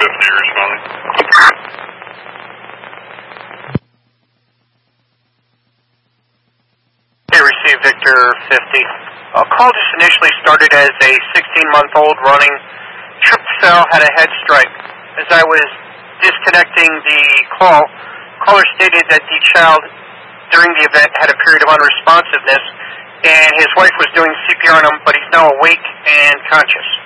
responding. Okay, receive Victor 50. Call just initially started as a 16-month-old running, tripped, fell, had a head strike. As I was disconnecting the call, caller stated that the child during the event had a period of unresponsiveness, and his wife was doing CPR on him, but he's now awake and conscious.